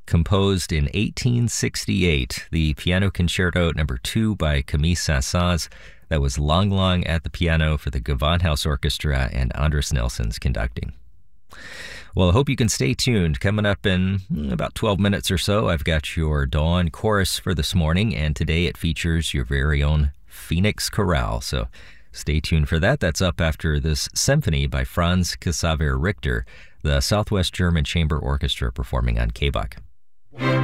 composed in 1868, the Piano Concerto No. 2 by Camille Saint-Saëns. That was Lang Lang at the piano for the Gewandhaus Orchestra, and Andris Nelson's conducting. Well, I hope you can stay tuned. Coming up in about 12 minutes or so, I've got your Dawn Chorus for this morning, and today it features your very own Phoenix Chorale. So stay tuned for that. That's up after this symphony by Franz Xaver Richter, the Southwest German Chamber Orchestra performing on KBAQ.